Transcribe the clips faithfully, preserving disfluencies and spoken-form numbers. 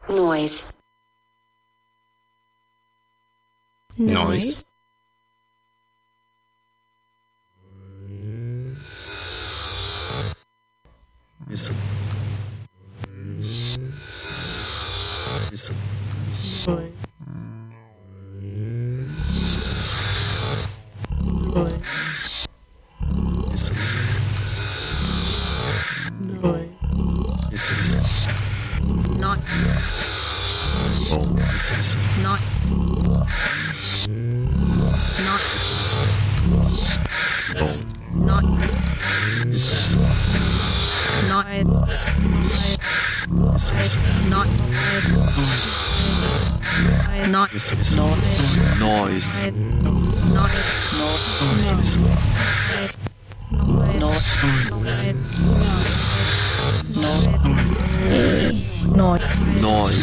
Noise. Noise. Isso. Isso. Oi. Oi. Isso, isso. Oi. Isso, isso. Not. Bom, isso, isso. Not. Not. Bom, Not. isso, isso. Not. Isso, isso. Not. Not. Isso, isso. Noise. Not. Isso, isso. Noise. Noise.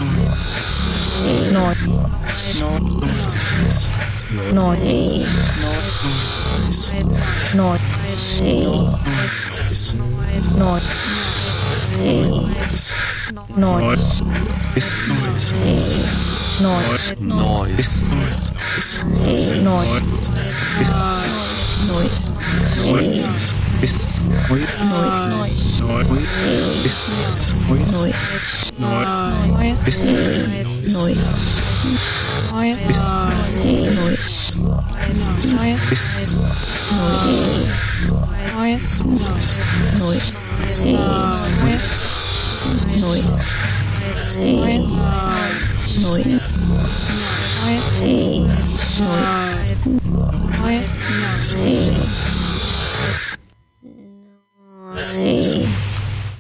Noise. Isso, isso. Noise. Isso, Noise. isso. Noise. Isso. Noise. Isso, isso. Noise. Noise. Isso. Noise. Isso. Noise. Isso. Noise. Isso. Noise. Noise.